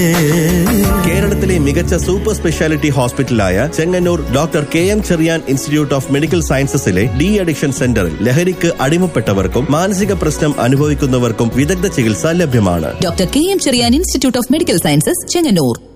കേരളത്തിലെ മികച്ച super speciality ഹോസ്പിറ്റലായ Chengannur doctor KM Cherian institute of medical സയൻസസിലെ de addiction സെന്ററിൽ ലഹരിക്ക് അടിമപ്പെട്ടവർക്കും മാനസിക പ്രശ്നം അനുഭവിക്കുന്നവർക്കും വിദഗ്ധ ചികിത്സ ലഭ്യമാണ്. Doctor KM Cherian institute of medical sciences, Chengannur.